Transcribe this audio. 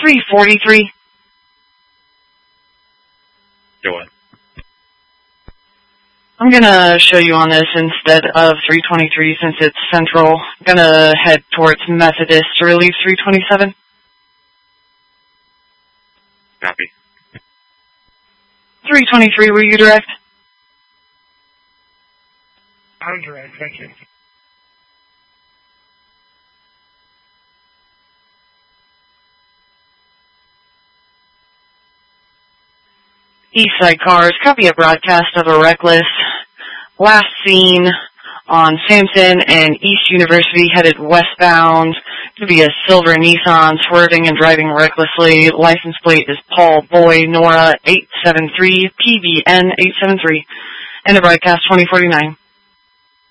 343. Do what? I'm going to show you on this instead of 323 since it's central. I'm going to head towards Methodist to relieve 327. Copy. 323, were you direct? I'm direct, thank you. Eastside cars, copy a broadcast of a reckless. Last seen on Sampson and East University headed westbound. To be a silver Nissan swerving and driving recklessly. License plate is Paul Boy Nora 873 PBN 873. End of broadcast 2049.